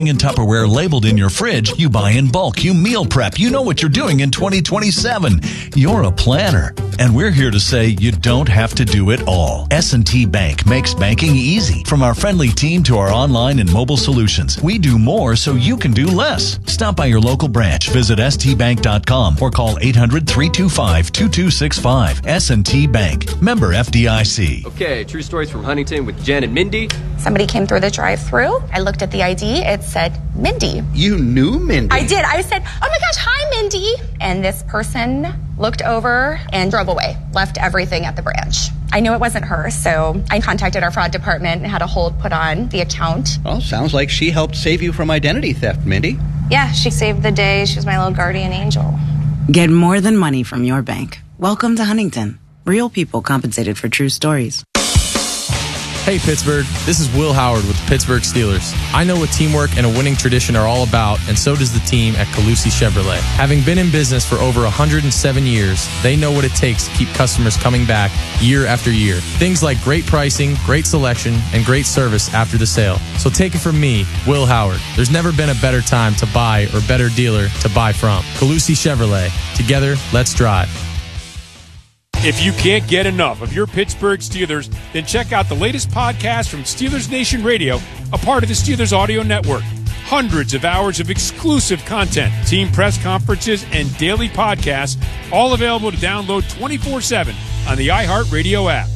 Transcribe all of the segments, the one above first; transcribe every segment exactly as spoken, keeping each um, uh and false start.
in Tupperware labeled in your fridge, you buy in bulk, you meal prep, you know what you're doing in twenty twenty-seven. You're a planner, and we're here to say you don't have to do it all. S and T Bank makes banking easy. From our friendly team to our online and mobile solutions, we do more so you can do less. Stop by your local branch, visit s t bank dot com, or call eight hundred, three two five, two two six five. S and T Bank, member F D I C. Okay, true stories from Huntington with Jen and Mindy. Somebody came through the drive-thru. I looked at the I D. It said Mindy. You knew Mindy? I did. I said, oh my gosh, hi, Mindy. And this person looked over and drove away, left everything at the branch. I knew it wasn't her, so I contacted our fraud department and had a hold put on the account. Well, sounds like she helped save you from identity theft, Mindy. Yeah, she saved the day. She was my little guardian angel. Get more than money from your bank. Welcome to Huntington. Real people compensated for true stories. Hey Pittsburgh, this is Will Howard with the Pittsburgh Steelers. I know what teamwork and a winning tradition are all about, and so does the team at Calusi Chevrolet. Having been in business for over one hundred seven years, they know what it takes to keep customers coming back year after year. Things like great pricing, great selection, and great service after the sale. So take it from me, Will Howard. There's never been a better time to buy or better dealer to buy from. Calusi Chevrolet. Together, let's drive. If you can't get enough of your Pittsburgh Steelers, then check out the latest podcast from Steelers Nation Radio, a part of the Steelers Audio Network. Hundreds of hours of exclusive content, team press conferences, and daily podcasts, all available to download twenty-four seven on the iHeartRadio app.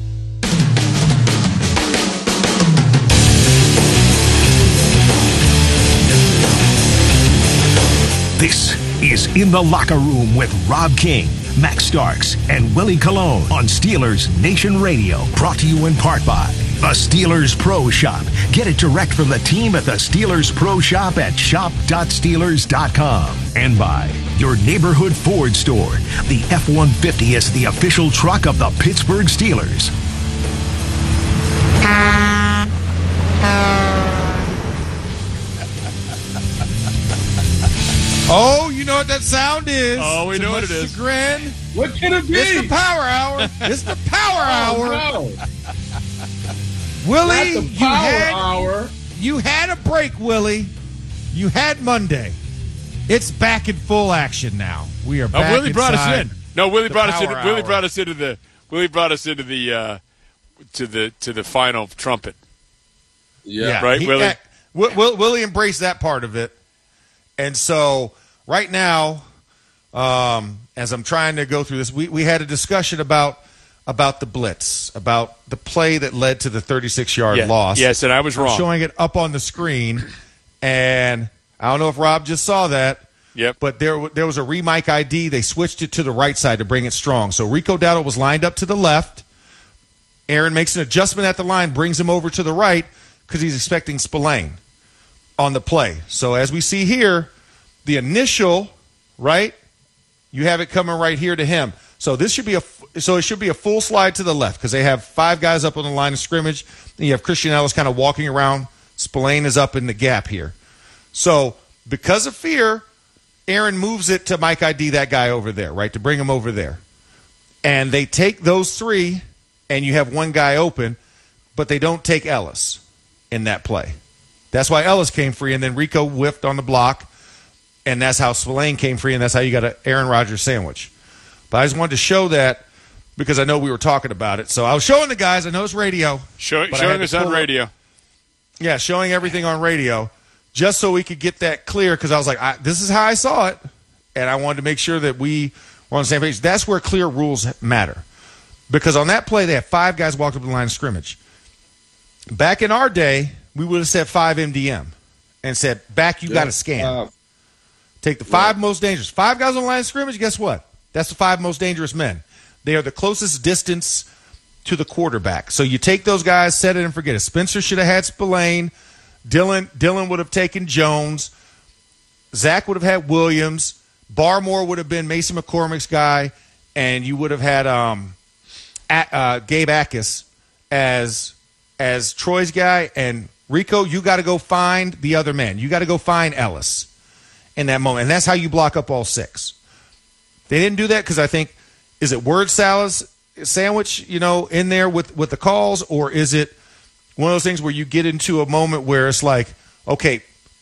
This is In the Locker Room with Rob King, Max Starks, and Willie Colon on Steelers Nation Radio. Brought to you in part by the Steelers Pro Shop. Get it direct from the team at the Steelers Pro Shop at shop dot steelers dot com. And by your neighborhood Ford store. The F one fifty is the official truck of the Pittsburgh Steelers. Oh, you know what that sound is. Oh, we know what it is. Chagrin. What can it be? It's the Power Hour. It's the Power Hour. Oh, no. Willie, Not the you Power had, Hour. you had a break, Willie. You had Monday. It's back in full action now. We are back. Oh, Willie brought us inside in. No, Willie brought us in. Power Willie Hour. brought us into the. Willie brought us into the uh, to the to the final trumpet. Yeah. Right, he, Willie? uh, Will, Will, Willie embraced that part of it. And so right now, um, as I'm trying to go through this, we, we had a discussion about about the blitz, about the play that led to the thirty-six-yard Yeah. loss. Yes, and I was I'm wrong. showing it up on the screen, and I don't know if Rob just saw that. Yep. But there, there was a remike I D. They switched it to the right side to bring it strong. So Rico Dowdle was lined up to the left. Aaron makes an adjustment at the line, brings him over to the right because he's expecting Spillane on the play. So as we see here, the initial, right, you have it coming right here to him. So this should be a so it should be a full slide to the left because they have five guys up on the line of scrimmage. And you have Christian Ellis kind of walking around. Spillane is up in the gap here. So because of fear, Aaron moves it to Mike I D, that guy over there, right, to bring him over there. And they take those three, and you have one guy open, but they don't take Ellis in that play. That's why Ellis came free, and then Rico whiffed on the block, and that's how Spillane came free, and that's how you got an Aaron Rodgers sandwich. But I just wanted to show that because I know we were talking about it. So I was showing the guys. I know it's radio. Show, but I showing had to us on pull up- radio. Yeah, showing everything on radio just so we could get that clear because I was like, I, this is how I saw it, and I wanted to make sure that we were on the same page. That's where clear rules matter because on that play, they had five guys walked up the line of scrimmage. Back in our day, we would have said five M D M and said, back, you Yeah, got to scan. uh, Take the five yeah. most dangerous. Five guys on the line of scrimmage, guess what? That's the five most dangerous men. They are the closest distance to the quarterback. So you take those guys, set it and forget it. Spencer should have had Spillane. Dylan, Dylan would have taken Jones. Zach would have had Williams. Barmore would have been Mason McCormick's guy. And you would have had um, at, uh, Gabe Akis as, as Troy's guy. And Rico, you got to go find the other man. You got to go find Ellis in that moment. And that's how you block up all six. They didn't do that because I think, is it word salads sandwich, you know, in there with, with the calls, or is it one of those things where you get into a moment where it's like, okay,